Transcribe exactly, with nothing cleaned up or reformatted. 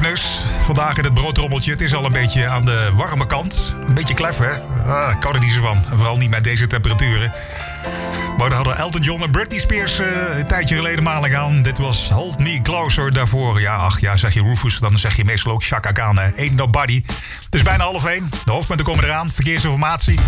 bonus. Vandaag in het broodrommeltje. Het is al een beetje aan de warme kant. Een beetje klef, hè? Ah, ik hou er niet zo van. Vooral niet met deze temperaturen. Maar we hadden Elton John en Britney Spears uh, een tijdje geleden maandag aan. Dit was Hold Me Closer daarvoor. Ja, ach ja, zeg je Rufus, dan zeg je meestal ook Chaka Khan. Ain't Nobody. Het is bijna half één. De hoofdpunten komen eraan. Verkeersinformatie.